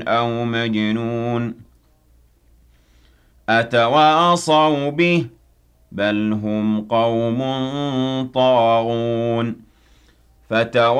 أَوْ مَجْنُونٍ أَتَوَاصَوْا بِهِ ۚ بَلْ هُمْ قَوْمٌ طَاغُونَ